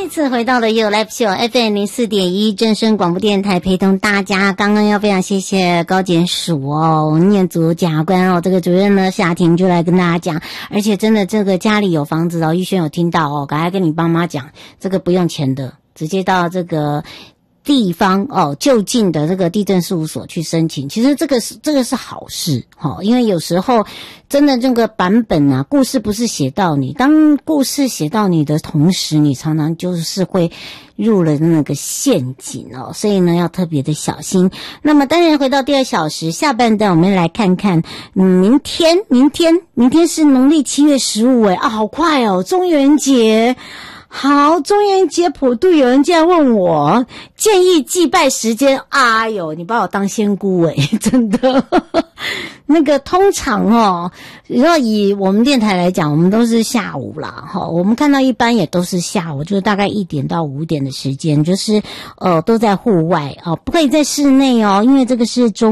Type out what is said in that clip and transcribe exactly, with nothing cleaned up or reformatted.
一次回到了 You Live Show F M 零四点一正声广播电台，陪同大家。刚刚要非常谢谢高检署哦，念祖检察官哦，这个主任呢夏婷就来跟大家讲，而且真的这个家里有房子哦，玉轩有听到哦，赶快跟你爸妈讲，这个不用钱的，直接到这个地方哦，就近的这个地政事务所去申请，其实这个是这个是好事哈、哦，因为有时候真的这个版本啊，故事不是写到你，当故事写到你的同时，你常常就是会入了那个陷阱哦，所以呢要特别的小心。那么当然回到第二小时下半段，我们来看看，嗯，明天明天明天是农历七月十五诶啊，好快哦，中元节。好，中元节普渡，有人竟然问我建议祭拜时间，哎呦，你把我当仙姑诶、欸、真的。那个通常哦，要以我们电台来讲，我们都是下午啦，哈，我们看到一般也都是下午，就是大概一点到五点的时间，就是呃都在户外哦，不可以在室内哦，因为这个是中